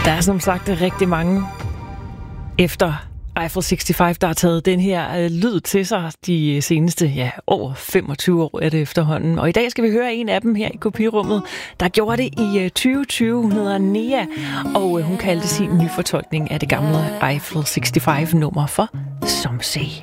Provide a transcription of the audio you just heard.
Der er som sagt rigtig mange efter Eiffel 65, der har taget den her lyd til sig de seneste, over 25 år er det efterhånden. Og i dag skal vi høre en af dem her i kopirummet, der gjorde det i 2020. Hun hedder Nea, og hun kaldte sin nyfortolkning af det gamle Eiffel 65-nummer for Some Say.